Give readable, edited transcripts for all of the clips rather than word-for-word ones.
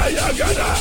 ayagada.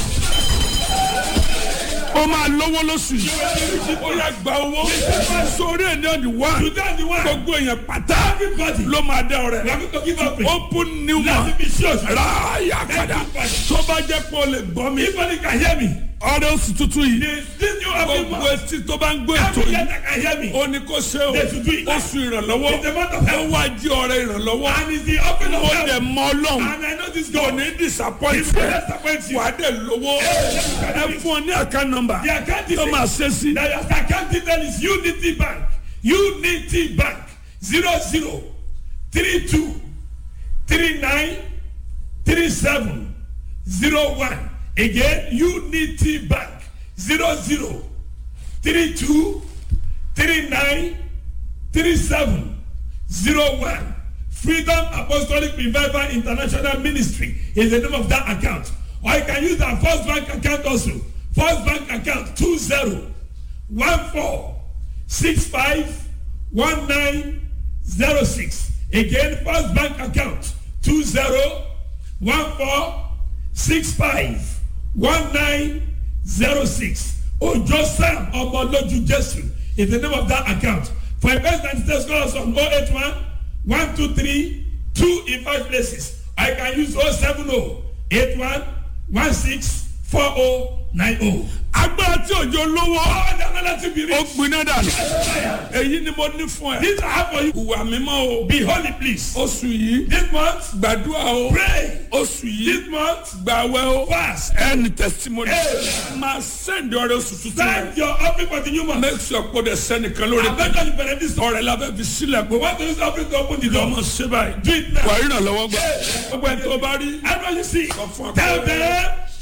ó máa lówó lóṣù yìí. ó yà gba owó. sórí ẹ̀ ní ọ̀dì wá. gbogbo èèyàn pátá ló máa dá ọ̀rẹ́. open new man. ráyà kadà. tó bá jẹ́ pé o lè gbọ́ mi. ọ̀rẹ́ oṣù tuntun yìí. gbogbo etí tó bá ń gbé ètò yìí. ó ní kó ṣe o. oṣù ìrànlọ́wọ́. ó wá jí ọ̀rẹ́ ìrànlọ́wọ́. ó dẹ̀ mọ ọlọ́run. kò ní disappoint. wà á dẹ̀ lówó. ẹ fún ọ ní account number. tó máa ṣe sí. The account detail is Unity Bank. Unity Bank 00 32 39 37 01. Again, Unity Bank 00 32 39 37 01. Freedom Apostolic Revival International Ministry is the name of that account. Or you can use our First Bank account also. First Bank account 20 14 65 1906. Again, First Bank account 20 14 65 1906. Ojo Sam Omoloju Jesu is the name of that account. For investment details, call us on 081 123 2 in 5 places. I can use 070 81 16 4090. agbára tí òjò lówó. ó gbiná dànù. èyí ni mo ní fún ẹ. This I have for you. ìwà mímọ́ o. Be holy, please. oṣù yìí. This month, gbàdúrà o. pray. oṣù yìí. This month, gbàwẹ̀ o. fast. ẹni testimony. máa send ọrẹ oṣù tuntun. Send your offering for the new month. make sure kó dẹ sẹ́nìkan lórí. I bet you benefit. ọrẹ labẹ́ fi sílẹ̀ We pé. want to use offering to open the door. ọmọ ṣe báyìí. Do it now. wà á rí ìrànlọ́wọ́ gbà. gbogbo ẹni tó bá rí. Everyone you see, Sọ fún ọ pé- tell them